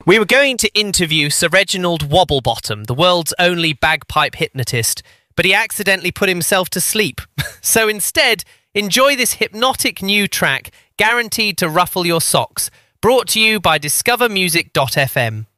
We were going to interview Sir Reginald Wobblebottom, the world's only bagpipe hypnotist, but he accidentally put himself to sleep. So instead, enjoy this hypnotic new track, guaranteed to ruffle your socks, brought to you by discovermusic.fm.